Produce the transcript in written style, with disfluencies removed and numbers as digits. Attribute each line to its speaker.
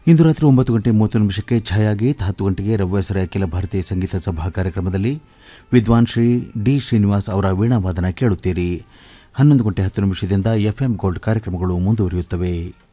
Speaker 1: ಇಂದು ರಾತ್ರಿ 9:30 ಛಾಯಾಗೀತ್, 10 ಗಂಟೆಗೆ ರವಿವಾಸರ ಅಖಿಲ ಭಾರತೀಯ ಸಂಗೀತ ಸಭಾ ಕಾರ್ಯಕ್ರಮದಲ್ಲಿ ವಿದ್ವಾನ್ ಶ್ರೀ ಡಿ ಶ್ರೀನಿವಾಸ್ ಅವರ ವೀಣಾವಾದನ ಕೇಳುತ್ತೀರಿ. 11:10 ಎಫ್ಎಂ ಗೋಲ್ಡ್ ಕಾರ್ಯಕ್ರಮಗಳು ಮುಂದುವರಿಯುತ್ತವೆ.